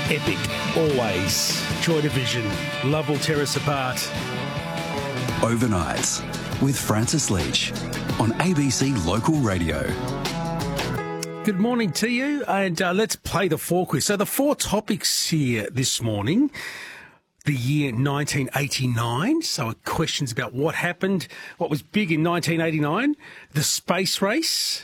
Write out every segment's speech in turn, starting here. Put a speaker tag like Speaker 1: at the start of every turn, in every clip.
Speaker 1: Epic, always. Joy Division, love will tear us apart.
Speaker 2: Overnights with Francis Leach on ABC Local Radio.
Speaker 1: Good morning to you, and let's play the 4 quiz. So the 4 topics here this morning. The year 1989, so questions about what happened, what was big in 1989, the space race.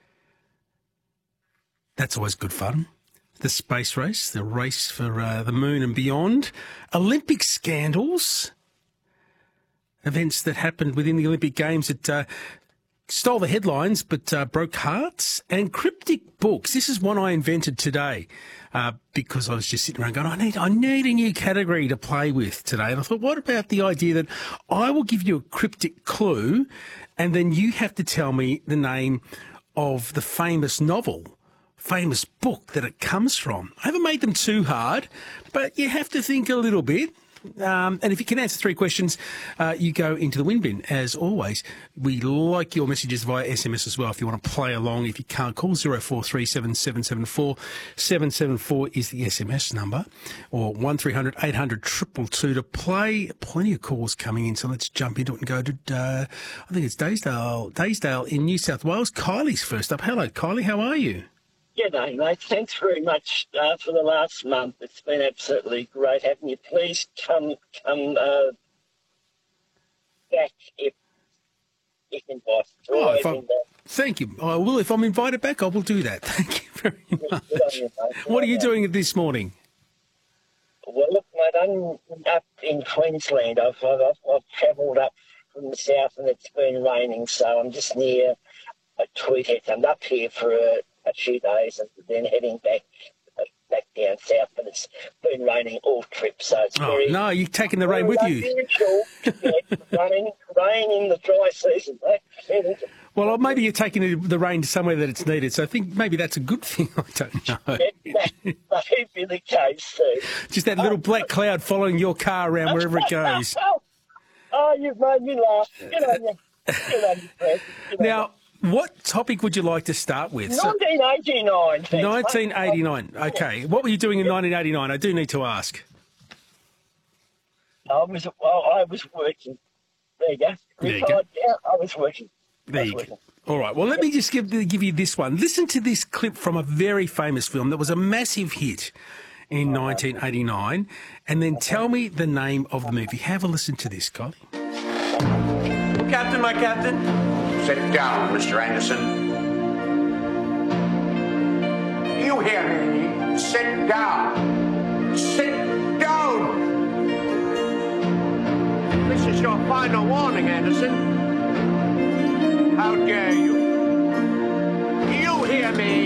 Speaker 1: That's always good fun. The space race, the race for the moon and beyond. Olympic scandals, events that happened within the Olympic Games that stole the headlines but broke hearts. And cryptic books. This is one I invented today because I was just sitting around going, I need a new category to play with today. And I thought, what about the idea that I will give you a cryptic clue and then you have to tell me the name of the famous novel, famous book that it comes from. I haven't made them too hard, but you have to think a little bit. And if you can answer 3 questions, you go into the win bin, as always. We like your messages via SMS as well if you want to play along. If you can't, call 0437 774 774 is the SMS number, or 1300 800 222 to play. Plenty of calls coming in, so let's jump into it and go to, I think it's Daysdale in New South Wales. Kylie's first up. Hello, Kylie, how are you?
Speaker 3: G'day, mate. Thanks very much for the last month. It's been absolutely great having you. Please come back if invited.
Speaker 1: Thank you. I will. If I'm invited back, I will do that. Thank you very much. What are you doing this morning?
Speaker 3: Well, look, mate, I'm up in Queensland. I've travelled up from the south and it's been raining, so I'm just near Tweedhead. I'm up here for a few days and then heading back down south, but it's been raining all trip, so it's very...
Speaker 1: No, you're taking the rain with you.
Speaker 3: Rain in the dry season, mate.
Speaker 1: Well, maybe you're taking the rain to somewhere that it's needed, so I think maybe that's a good thing. I don't know.
Speaker 3: That may be the case, too.
Speaker 1: Just that little black cloud following your car around wherever it goes.
Speaker 3: Oh, you've made me laugh. Good on you. Good on you, Fred.
Speaker 1: Now, what topic would you like to start with?
Speaker 3: 1989.
Speaker 1: 1989. Okay. What were you doing in 1989? I do need to ask.
Speaker 3: I was working. There you go. I was working.
Speaker 1: There you go. All right. Well, let me just give you this one. Listen to this clip from a very famous film that was a massive hit in 1989, and then tell me the name of the movie. Have a listen to this, Colin.
Speaker 4: Captain, my captain. Sit down, Mr. Anderson. You hear me? Sit down. Sit down. This is your final warning, Anderson. How dare you? You hear me?